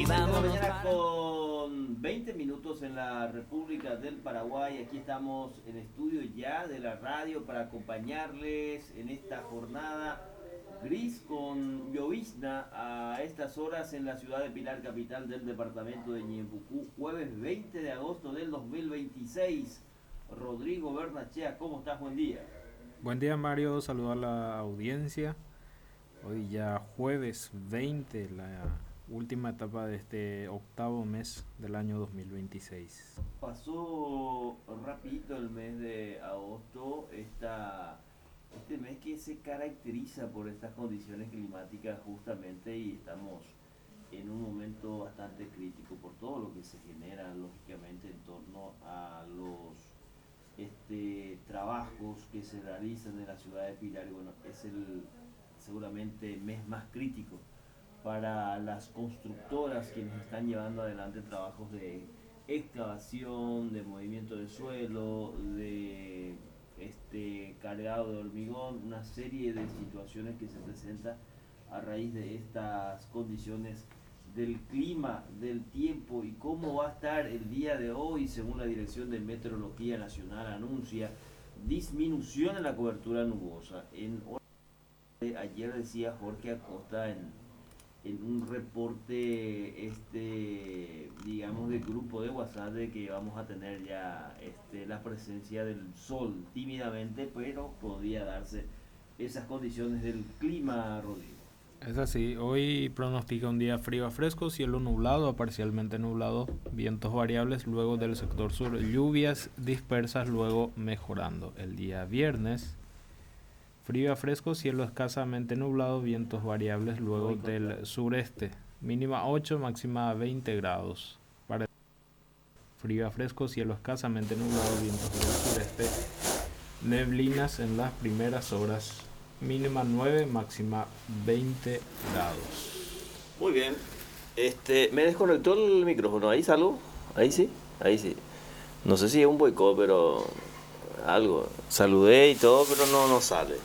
de la vámonos mañana para... con 20 minutos en la República del Paraguay. Aquí estamos en estudio ya de la radio para acompañarles en esta jornada gris con llovizna a estas horas en la ciudad de Pilar, capital del departamento de Ñeembucú, jueves 20 de agosto del 2026. Rodrigo Bernachea, ¿cómo estás? Buen día. Buen día Mario, saludo a la audiencia. Hoy ya jueves 20, la última etapa de este octavo mes del año 2026. Pasó rapidito el mes de agosto, este mes que se caracteriza por estas condiciones climáticas justamente, y estamos en un momento bastante crítico por todo lo que se genera lógicamente en torno a los trabajos que se realizan en la ciudad de Pilar. Y bueno, es el seguramente mes más crítico para las constructoras quienes están llevando adelante trabajos de excavación, de movimiento de suelo, de cargado de hormigón, una serie de situaciones que se presentan a raíz de estas condiciones del clima, del tiempo y cómo va a estar el día de hoy. Según la Dirección de Meteorología Nacional anuncia disminución en la cobertura nubosa. Ayer decía Jorge Acosta en un reporte digamos de grupo de WhatsApp de que vamos a tener ya la presencia del sol tímidamente, pero podría darse esas condiciones del clima, Rodrigo. Es así, hoy pronostica un día frío a fresco, cielo nublado a parcialmente nublado, vientos variables luego del sector sur, lluvias dispersas luego mejorando. El día viernes, frío a fresco, cielo escasamente nublado, vientos variables luego del sureste, mínima 8, máxima 20 grados. Para frío a fresco, cielo escasamente nublado, vientos del sureste, neblinas en las primeras horas, mínima 9, máxima 20 grados. Muy bien. Me desconectó el micrófono. Ahí salgo. Ahí sí. Ahí sí. No sé si es un boicot, pero algo. Saludé y todo, pero no sale.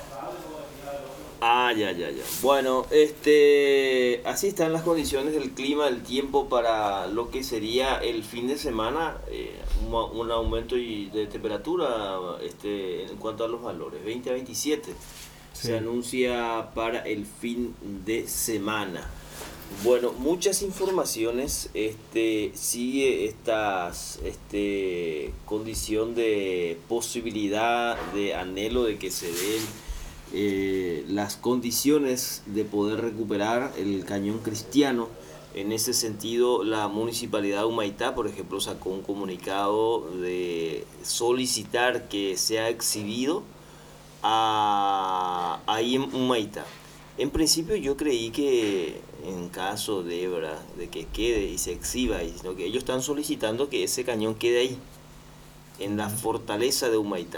Ah, ya. Bueno, así están las condiciones del clima, del tiempo para lo que sería el fin de semana. Un aumento de temperatura en cuanto a los valores. 20 a 27 se anuncia para el fin de semana. Bueno, muchas informaciones. Sigue estas condición de posibilidad, de anhelo de que se den las condiciones de poder recuperar el cañón cristiano. En ese sentido, la municipalidad de Humaitá, por ejemplo, sacó un comunicado de solicitar que sea exhibido ahí en Humaitá. En principio yo creí que en caso de que quede y se exhiba, sino que ellos están solicitando que ese cañón quede ahí, en la fortaleza de Humaitá.